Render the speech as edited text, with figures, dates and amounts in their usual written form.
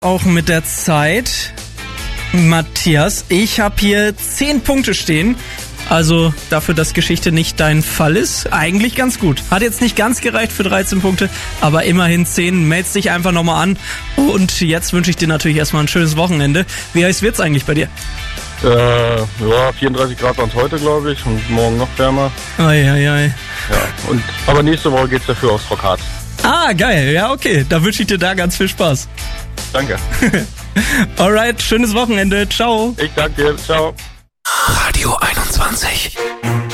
auch mit der Zeit. Matthias, ich habe hier 10 Punkte stehen. Also dafür, dass Geschichte nicht dein Fall ist, eigentlich ganz gut. Hat jetzt nicht ganz gereicht für 13 Punkte, aber immerhin 10. Meldest dich einfach nochmal an. Und jetzt wünsche ich dir natürlich erstmal ein schönes Wochenende. Wie heiß wird's eigentlich bei dir? Ja, 34 Grad waren es heute, glaube ich, und morgen noch wärmer. Ei. Ja, aber nächste Woche geht's dafür aufs Rockhard. Ah, geil. Ja, okay. Da wünsche ich dir da ganz viel Spaß. Danke. Alright, schönes Wochenende. Ciao. Ich danke dir. Ciao. Radio 21.